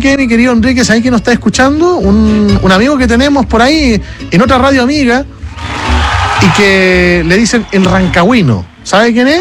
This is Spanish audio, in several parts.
qué, mi querido Enrique? ¿Sabes quién nos está escuchando? Un amigo que tenemos por ahí en otra radio amiga y que le dicen el Rancagüino. ¿Sabe quién es?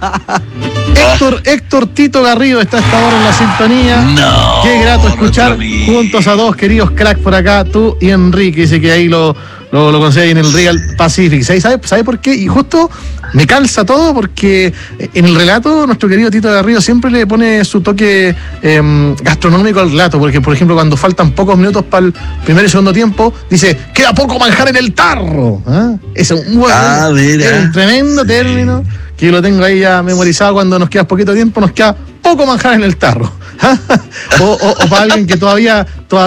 Héctor Tito Garrido está hasta ahora en la sintonía. No, qué grato escuchar juntos a dos queridos cracks por acá, tú y Enrique. Dice que ahí lo conseguí en el Real Pacific. ¿Sabe por qué? Y justo me calza todo porque en el relato nuestro querido Tito Garrido siempre le pone su toque gastronómico al relato, porque por ejemplo cuando faltan pocos minutos para el primer y segundo tiempo dice, queda poco manjar en el tarro. Es un tremendo término que lo tengo ahí ya memorizado. Cuando nos queda poquito tiempo, nos queda poco manjar en el tarro. o para alguien que todavía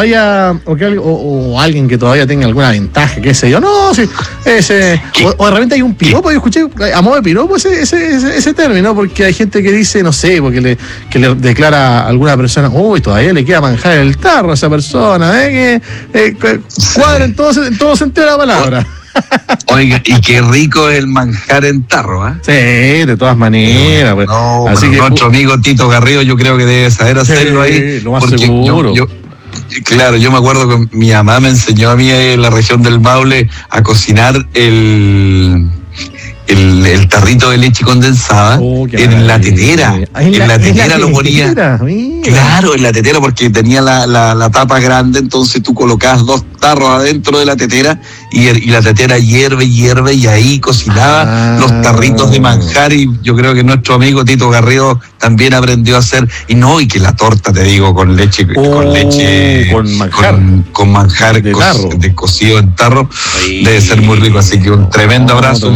o alguien que todavía tenga alguna ventaja, qué sé yo. No, sí, o de repente hay un piropo. Yo escuché a modo de piropo ese término, porque hay gente que dice, no sé, porque le declara a alguna persona, uy, todavía le queda manjar en el tarro a esa persona, que cuadra en todo sentido de la palabra. Oiga, y qué rico es el manjar en tarro, ¿eh? Sí, de todas maneras. Pues. No, así que nuestro amigo Tito Garrido yo creo que debe saber hacerlo ahí. Lo más seguro. Claro, yo me acuerdo que mi mamá me enseñó a mí en la región del Maule a cocinar el tarrito de leche condensada en la tetera. En la tetera lo ponía. Claro, en la tetera, porque tenía la tapa grande, entonces tú colocabas 2 tarros adentro de la tetera y la tetera hierve y ahí cocinaba los tarritos de manjar. Y yo creo que nuestro amigo Tito Garrido también aprendió a hacer, y que la torta, te digo, con leche, con manjar de cocido en tarro, debe ser muy rico. Así que un tremendo abrazo,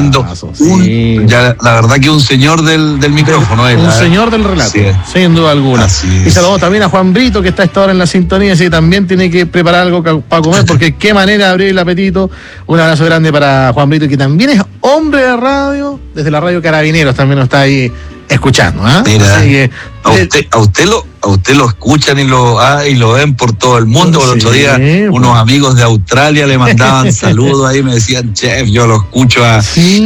ya la verdad que un señor del micrófono. Un señor del relato, sin duda alguna. Y saludamos también a Juan Brito, que está a esta hora en la sintonía, y también tiene que preparar algo para comer, porque qué manera de abrir el apetito. Un abrazo grande para Juan Brito, que también es hombre de radio, desde la radio Carabineros también nos está ahí escuchando. Mira, a usted lo escuchan y lo ven por todo el mundo. El otro día unos amigos de Australia le mandaban saludos ahí, me decían, chef, yo lo escucho a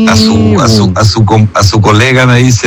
su colega, me dice,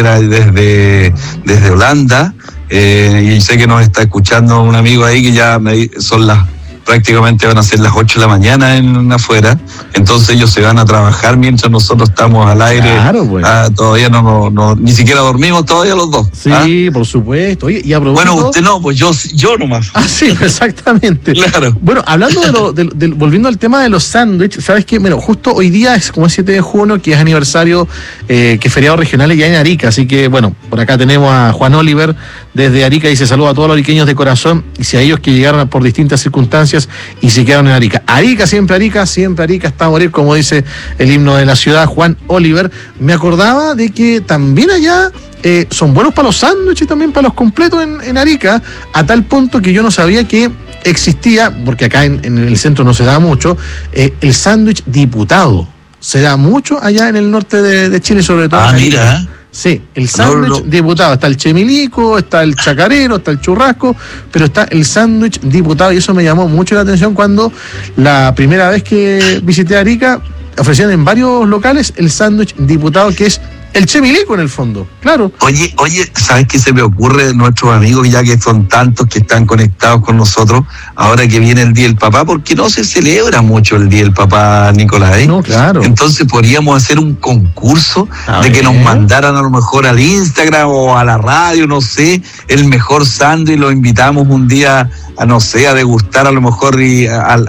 desde Holanda, y sé que nos está escuchando un amigo ahí que ya son prácticamente van a ser las 8 de la mañana afuera, entonces ellos se van a trabajar mientras nosotros estamos al aire. Claro, pues. Todavía no ni siquiera dormimos todavía los dos. Sí, por supuesto. Oye, y bueno, usted no, pues yo nomás. Sí, exactamente. Claro. Bueno, hablando volviendo al tema de los sándwiches, ¿sabes qué? Bueno, justo hoy día es como el 7 de junio, que es aniversario, que es feriado regional ya en Arica, así que bueno, por acá tenemos a Juan Oliver desde Arica, y se saluda a todos los ariqueños de corazón, y si a ellos que llegaron por distintas circunstancias y se quedaron en Arica. Arica, siempre hasta morir, como dice el himno de la ciudad, Juan Oliver. Me acordaba de que también allá son buenos para los sándwiches y también para los completos en Arica, a tal punto que yo no sabía que existía, porque acá en el centro no se da mucho, el sándwich diputado. Se da mucho allá en el norte de Chile, sobre todo. Mira. Sí, el sándwich diputado. Está el chemilico, está el chacarero, está el churrasco, pero está el sándwich diputado, y eso me llamó mucho la atención cuando la primera vez que visité Arica ofrecían en varios locales el sándwich diputado, que es el chemilico en el fondo, claro. Oye, ¿sabes qué se me ocurre de nuestros amigos, ya que son tantos que están conectados con nosotros, ahora que viene el Día del Papá? Porque no se celebra mucho el Día del Papá, Nicolás. No, claro. Entonces podríamos hacer un concurso que nos mandaran a lo mejor al Instagram o a la radio, no sé, el mejor sándwich, y lo invitamos un día a degustar a lo mejor, y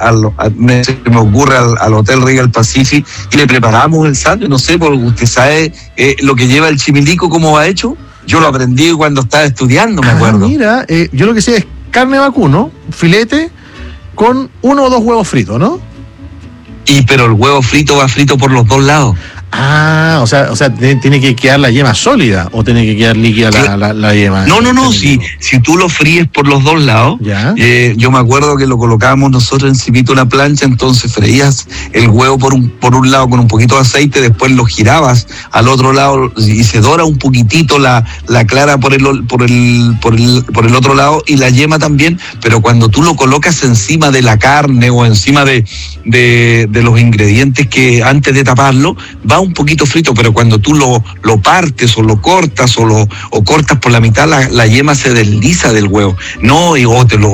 se me ocurre al Hotel Regal Pacific, y le preparamos el sándwich, no sé, porque usted sabe lo que lleva el chimilico, cómo va hecho. Yo lo aprendí cuando estaba estudiando, me acuerdo. Mira, yo lo que sé es carne vacuno, filete, con 1 o 2 huevos fritos, ¿no? Pero el huevo frito va frito por los 2 lados. O sea, tiene que quedar la yema sólida, o tiene que quedar líquida la yema. No, si tú lo fríes por los 2 lados, yo me acuerdo que lo colocábamos nosotros encimita una plancha, entonces freías el huevo por un lado con un poquito de aceite, después lo girabas al otro lado y se dora un poquitito la clara por el otro lado, y la yema también, pero cuando tú lo colocas encima de la carne o encima de los ingredientes, que antes de taparlo va un poquito frito, pero cuando tú lo partes o lo cortas o cortas por la mitad, la yema se desliza del huevo. No, y te lo